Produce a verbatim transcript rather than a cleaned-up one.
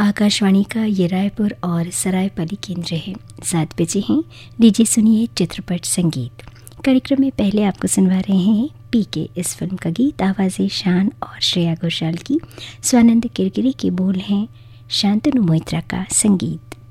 आकाशवाणी का ये रायपुर और सरायपाली केंद्र है। सात बजे हैं। लीजिए सुनिए चित्रपट संगीत। कार्यक्रम में पहले आपको सुनवा रहे हैं पीके इस फिल्म का गीत। आवाज़ें शान और श्रेया घोषाल की, स्वानंद किरकिरी के बोल हैं, शांतनु मोइत्रा का संगीत।